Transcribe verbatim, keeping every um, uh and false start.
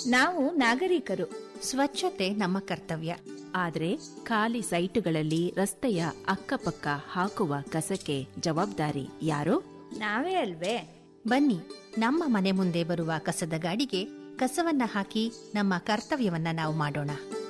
ನಾವು ನಾಗರಿಕರು. ಸ್ವಚ್ಛತೆ ನಮ್ಮ ಕರ್ತವ್ಯ. ಆದ್ರೆ ಖಾಲಿ ಸೈಟುಗಳಲ್ಲಿ ರಸ್ತೆಯ ಅಕ್ಕಪಕ್ಕ ಹಾಕುವ ಕಸಕ್ಕೆ ಜವಾಬ್ದಾರಿ ಯಾರು? ನಾವೇ ಅಲ್ವೇ? ಬನ್ನಿ, ನಮ್ಮ ಮನೆ ಮುಂದೆ ಬರುವ ಕಸದ ಗಾಡಿಗೆ ಕಸವನ್ನ ಹಾಕಿ ನಮ್ಮ ಕರ್ತವ್ಯವನ್ನ ನಾವು ಮಾಡೋಣ.